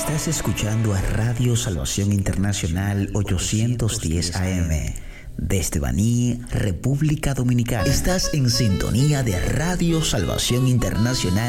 Estás escuchando a Radio Salvación Internacional 810 AM. Desde Baní, República Dominicana. Estás en sintonía de Radio Salvación Internacional.